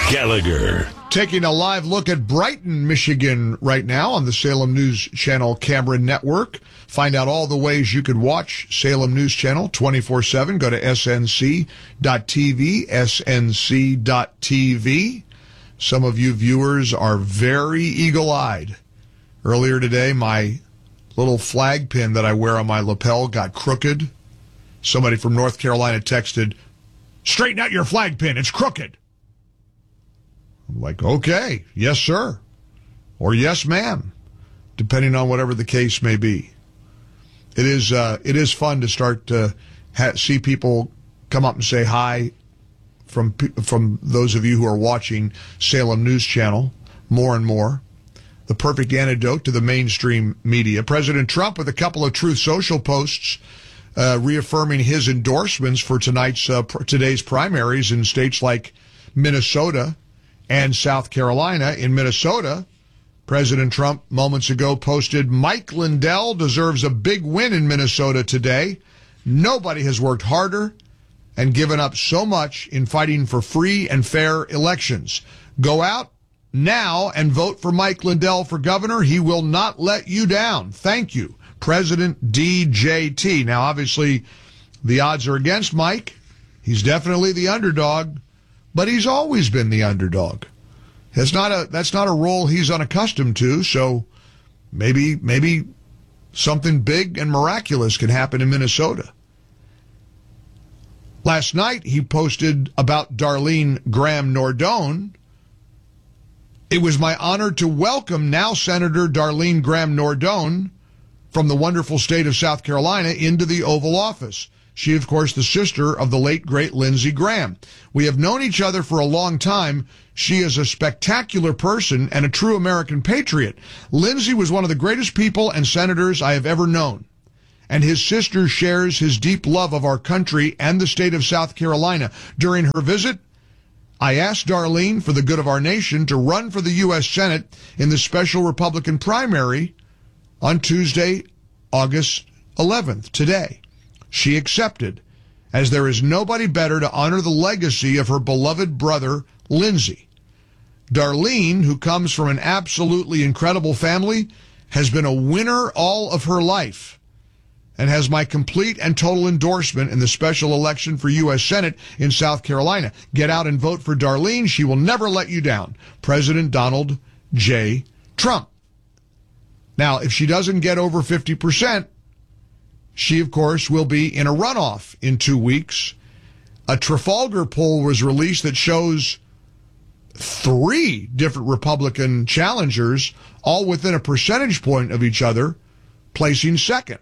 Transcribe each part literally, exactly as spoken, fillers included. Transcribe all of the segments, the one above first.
Gallagher. Taking a live look at Brighton, Michigan right now on the Salem News Channel Cameron Network. Find out all the ways you could watch Salem News Channel twenty-four seven. Go to S N C dot T V, S N C dot T V. Some of you viewers are very eagle-eyed. Earlier today, my little flag pin that I wear on my lapel got crooked. Somebody from North Carolina texted, "Straighten out your flag pin, it's crooked." I'm like, okay, yes, sir. Or yes, ma'am, depending on whatever the case may be. It is uh, it is fun to start to ha- see people come up and say hi from from those of you who are watching Salem News Channel more and more. The perfect antidote to the mainstream media. President Trump with a couple of Truth Social posts uh, reaffirming his endorsements for tonight's uh, pr- today's primaries in states like Minnesota and South Carolina. In Minnesota, President Trump moments ago posted, "Mike Lindell deserves a big win in Minnesota today. Nobody has worked harder and given up so much in fighting for free and fair elections. Go out now and vote for Mike Lindell for governor. He will not let you down. Thank you, President D J T." Now, obviously, the odds are against Mike. He's definitely the underdog. But he's always been the underdog. That's not a that's not a role he's unaccustomed to. So maybe maybe something big and miraculous can happen in Minnesota. Last night he posted about Darlene Graham Nordone. "It was my honor to welcome now Senator Darlene Graham Nordone from the wonderful state of South Carolina into the Oval Office. She, of course, the sister of the late, great Lindsey Graham. We have known each other for a long time. She is a spectacular person and a true American patriot. Lindsey was one of the greatest people and senators I have ever known. And his sister shares his deep love of our country and the state of South Carolina. During her visit, I asked Darlene, for the good of our nation, to run for the U S Senate in the special Republican primary on Tuesday, August eleventh, today. She accepted, as there is nobody better to honor the legacy of her beloved brother, Lindsey. Darlene, who comes from an absolutely incredible family, has been a winner all of her life and has my complete and total endorsement in the special election for U S Senate in South Carolina. Get out and vote for Darlene. She will never let you down. President Donald J. Trump." Now, if she doesn't get over fifty percent, she, of course, will be in a runoff in two weeks. A Trafalgar poll was released that shows three different Republican challengers, all within a percentage point of each other, placing second.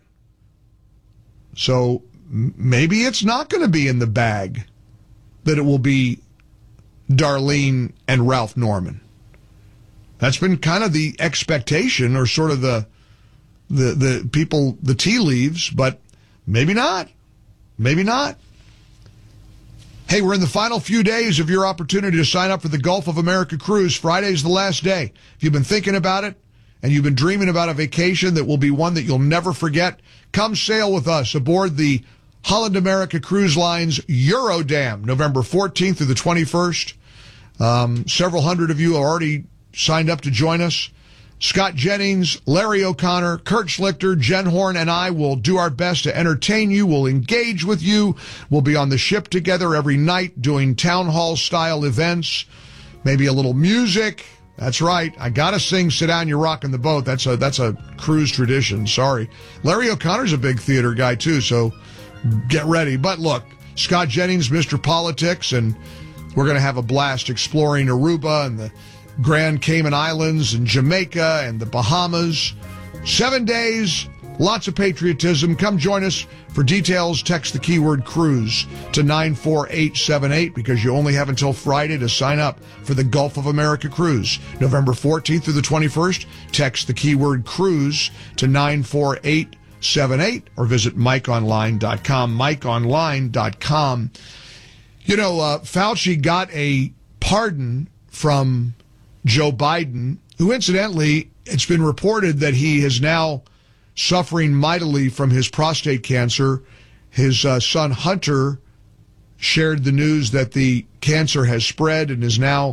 So maybe it's not going to be in the bag that it will be Darlene and Ralph Norman. That's been kind of the expectation, or sort of the the the people, the tea leaves, but maybe not. Maybe not. Hey, we're in the final few days of your opportunity to sign up for the Gulf of America cruise. Friday's the last day. If you've been thinking about it and you've been dreaming about a vacation that will be one that you'll never forget, come sail with us aboard the Holland America Cruise Line's Eurodam, November fourteenth through the twenty-first. Um, several hundred of you have already signed up to join us. Scott Jennings, Larry O'Connor, Kurt Schlichter, Jen Horn, and I will do our best to entertain you. We'll engage with you. We'll be on the ship together every night doing town hall style events, maybe a little music. That's right. I gotta sing "Sit Down, You're Rocking the Boat." That's a that's a cruise tradition. Sorry. Larry O'Connor's a big theater guy too, so get ready. But look, Scott Jennings, Mister Politics, and we're gonna have a blast exploring Aruba and the Grand Cayman Islands and Jamaica and the Bahamas. Seven days, lots of patriotism. Come join us. For details, text the keyword cruise to nine four eight seven eight, because you only have until Friday to sign up for the Gulf of America cruise. November fourteenth through the twenty-first, text the keyword cruise to nine four eight seven eight or visit mike online dot com, mike online dot com. You know, uh, Fauci got a pardon from Joe Biden, who incidentally, it's been reported that he is now suffering mightily from his prostate cancer. His uh, son Hunter shared the news that the cancer has spread and is now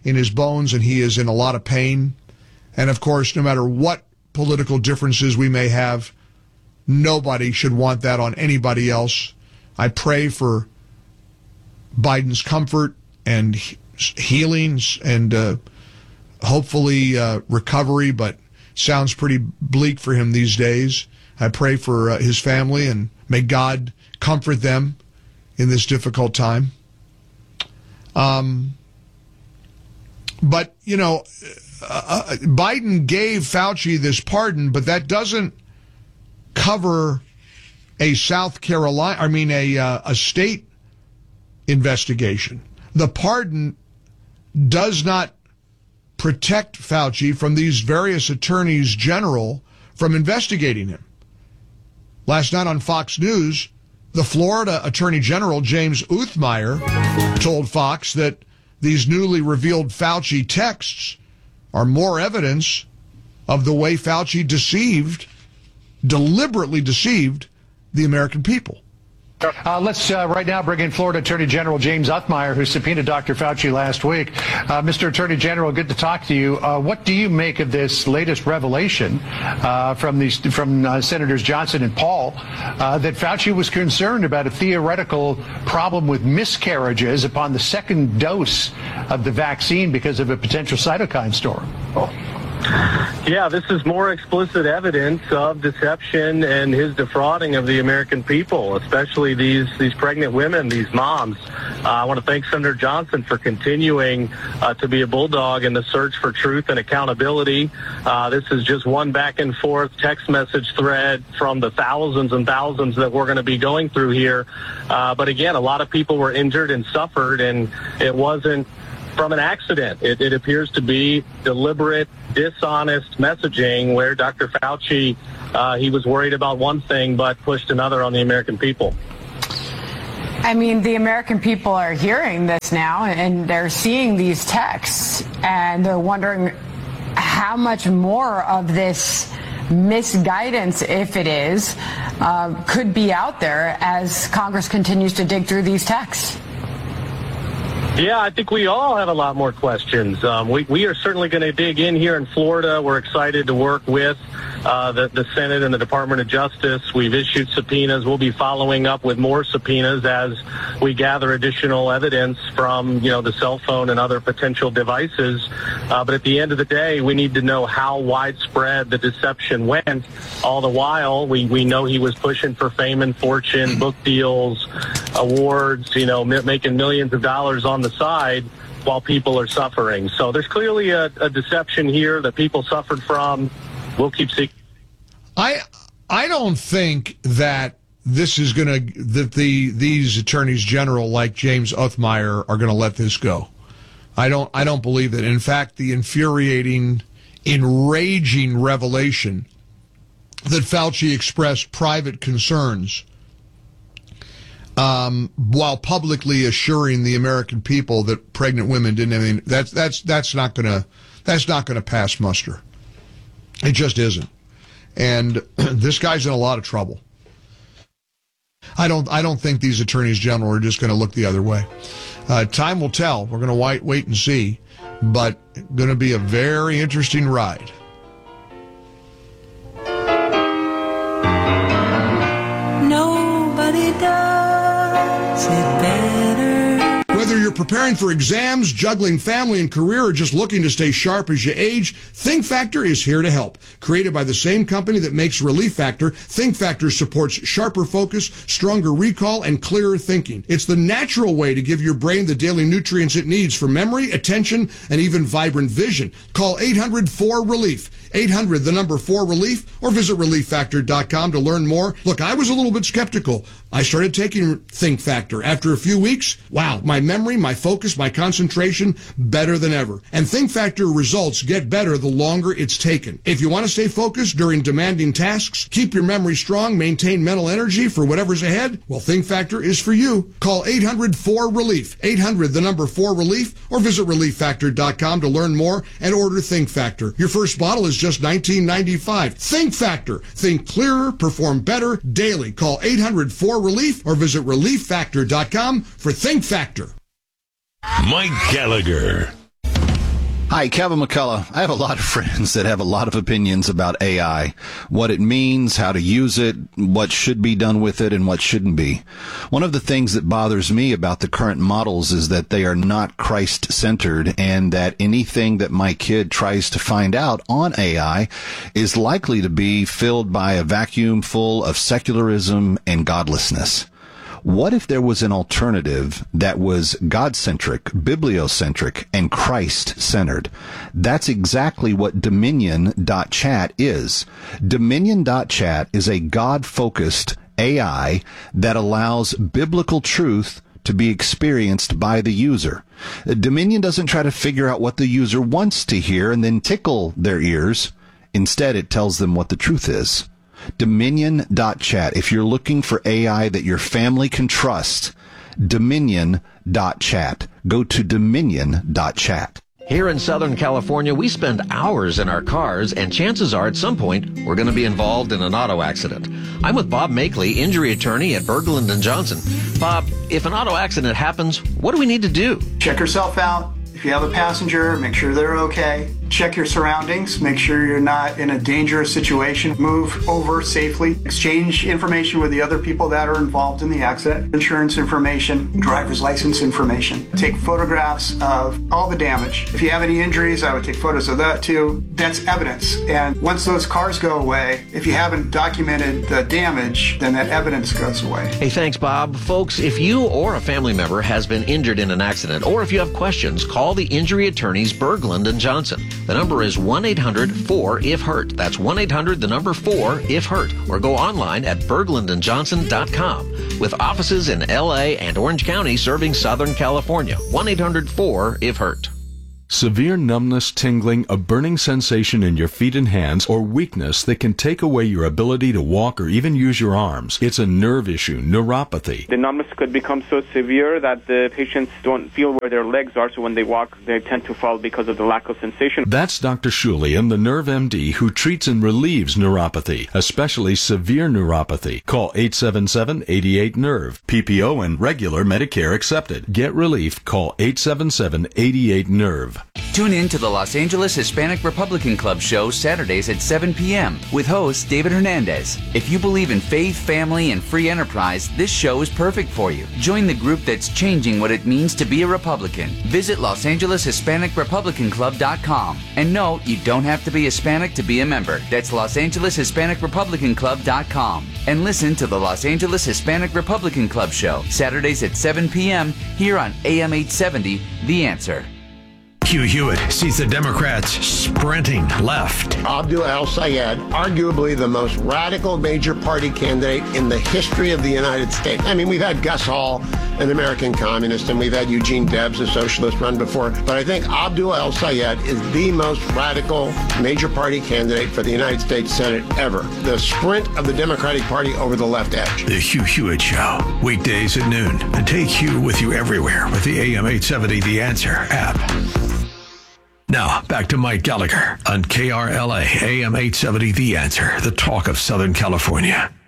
in his bones, and he is in a lot of pain. And, of course, no matter what political differences we may have, nobody should want that on anybody else. I pray for Biden's comfort and healings and uh, hopefully uh, recovery, but sounds pretty bleak for him these days. I pray for uh, his family, and may God comfort them in this difficult time. Um, but, you know, uh, Biden gave Fauci this pardon, but that doesn't cover a South Carolina, I mean, a, uh, a state investigation. The pardon does not protect Fauci from these various attorneys general from investigating him. Last night on Fox News, the Florida Attorney General, James Othmeyer, told Fox that these newly revealed Fauci texts are more evidence of the way Fauci deceived, deliberately deceived, the American people. Uh, let's uh, right now bring in Florida Attorney General James Othmeyer, who subpoenaed Doctor Fauci last week. Uh, Mister Attorney General, good to talk to you. Uh, what do you make of this latest revelation uh, from these from uh, Senators Johnson and Paul uh, that Fauci was concerned about a theoretical problem with miscarriages upon the second dose of the vaccine because of a potential cytokine storm? Oh. Yeah, this is more explicit evidence of deception and his defrauding of the American people, especially these these pregnant women, these moms. Uh, I want to thank Senator Johnson for continuing uh, to be a bulldog in the search for truth and accountability. Uh, this is just one back and forth text message thread from the thousands and thousands that we're going to be going through here. Uh, but again, a lot of people were injured and suffered, and it wasn't from an accident. It, it appears to be deliberate, dishonest messaging where Doctor Fauci, uh, he was worried about one thing but pushed another on the American people. I mean, the American people are hearing this now, and they're seeing these texts, and they're wondering how much more of this misguidance, if it is, uh, could be out there as Congress continues to dig through these texts. Yeah, I think we all have a lot more questions. Um, we, we are certainly going to dig in here in Florida. We're excited to work with uh, the, the Senate and the Department of Justice. We've issued subpoenas. We'll be following up with more subpoenas as we gather additional evidence from, you know, the cell phone and other potential devices. Uh, but at the end of the day, we need to know how widespread the deception went. All the while, we, we know he was pushing for fame and fortune, book deals, awards, you know, m- making millions of dollars on the side while people are suffering. So there's clearly a, a deception here that people suffered from. We'll keep seeking. I I don't think that this is going to that the these attorneys general like James Othmeyer are going to let this go. I don't I don't believe that. In fact, the infuriating, enraging revelation that Fauci expressed private concerns Um, while publicly assuring the American people that pregnant women didn't have any, that's that's that's not gonna that's not gonna pass muster. It just isn't. And this guy's in a lot of trouble. I don't I don't think these attorneys general are just going to look the other way. Uh, time will tell. We're going to wait wait and see, but going to be a very interesting ride. Nobody does it better. Whether you're preparing for exams, juggling family and career, or just looking to stay sharp as you age, Think Factor is here to help. Created by the same company that makes Relief Factor, Think Factor supports sharper focus, stronger recall, and clearer thinking. It's the natural way to give your brain the daily nutrients it needs for memory, attention, and even vibrant vision. Call eight hundred four relief. eight hundred, the number four relief, or visit relief factor dot com to learn more. Look, I was a little bit skeptical. I started taking Think Factor. After a few weeks, wow, my memory, my focus, my concentration, better than ever. And Think Factor results get better the longer it's taken. If you want to stay focused during demanding tasks, keep your memory strong, maintain mental energy for whatever's ahead, well, Think Factor is for you. Call eight hundred four relief. eight hundred, the number four relief, or visit relief factor dot com to learn more and order Think Factor. Your first bottle is just nineteen ninety-five. Think Factor. Think clearer, perform better daily. Call eight hundred four relief or visit relief factor dot com for Think Factor. Mike Gallagher. Hi, Kevin McCullough. I have a lot of friends that have a lot of opinions about A I, what it means, how to use it, what should be done with it, and what shouldn't be. One of the things that bothers me about the current models is that they are not Christ-centered, and that anything that my kid tries to find out on A I is likely to be filled by a vacuum full of secularism and godlessness. What if there was an alternative that was God-centric, bibliocentric, and Christ-centered? That's exactly what Dominion dot chat is. Dominion dot chat is a God-focused A I that allows biblical truth to be experienced by the user. Dominion doesn't try to figure out what the user wants to hear and then tickle their ears. Instead, it tells them what the truth is. Dominion dot chat. If you're looking for A I that your family can trust, Dominion dot chat. Go to Dominion dot chat. Here in Southern California, we spend hours in our cars, and chances are at some point we're going to be involved in an auto accident. I'm with Bob Makeley, injury attorney at Berglund and Johnson. Bob, if an auto accident happens, what do we need to do? Check yourself out. If you have a passenger, make sure they're okay. Check your surroundings. Make sure you're not in a dangerous situation. Move over safely. Exchange information with the other people that are involved in the accident. Insurance information, driver's license information. Take photographs of all the damage. If you have any injuries, I would take photos of that too. That's evidence. And once those cars go away, if you haven't documented the damage, then that evidence goes away. Hey, thanks, Bob. Folks, if you or a family member has been injured in an accident, or if you have questions, call the injury attorneys Berglund and Johnson. The number is one eight hundred four if hurt. That's one eight hundred, the number four, if hurt. Or go online at berglund and johnson dot com. With offices in L A and Orange County serving Southern California. one eight hundred four if hurt. Severe numbness, tingling, a burning sensation in your feet and hands, or weakness that can take away your ability to walk or even use your arms. It's a nerve issue, neuropathy. The numbness could become so severe that the patients don't feel where their legs are, so when they walk, they tend to fall because of the lack of sensation. That's Doctor Shulian, the Nerve M D, who treats and relieves neuropathy, especially severe neuropathy. Call eight seven seven, eight eight, nerve. P P O and regular Medicare accepted. Get relief. Call eight seven seven, eight eight, nerve. Tune in to the Los Angeles Hispanic Republican Club show Saturdays at seven p.m. with host David Hernandez. If you believe in faith, family, and free enterprise, this show is perfect for you. Join the group that's changing what it means to be a Republican. Visit Los Angeles Hispanic Republican Club dot com. And no, you don't have to be Hispanic to be a member. That's Los Angeles Hispanic Republican Club dot com. And listen to the Los Angeles Hispanic Republican Club show Saturdays at seven p.m. here on A M eight seventy, The Answer. Hugh Hewitt sees the Democrats sprinting left. Abdul El-Sayed, arguably the most radical major party candidate in the history of the United States. I mean, we've had Gus Hall, an American communist, and we've had Eugene Debs, a socialist, run before. But I think Abdul El-Sayed is the most radical major party candidate for the United States Senate ever. The sprint of the Democratic Party over the left edge. The Hugh Hewitt Show, weekdays at noon. And take Hugh with you everywhere with the A M eight seventy The Answer app. Now, back to Mike Gallagher on K R L A, A M eight seventy The Answer, the talk of Southern California.